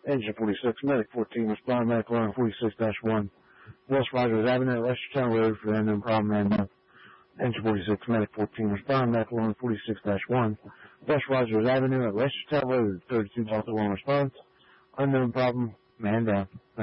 Engine 46, Medic 14, respond Medic Alarm 46-1. West Rogers Avenue, Lestertown Road for the unknown problem and Engine 46, Medic 14, respond Medic Alarm 46-1. West Rogers Avenue at Lestertown Road, 32 Delta 1 response. Unknown problem, man down.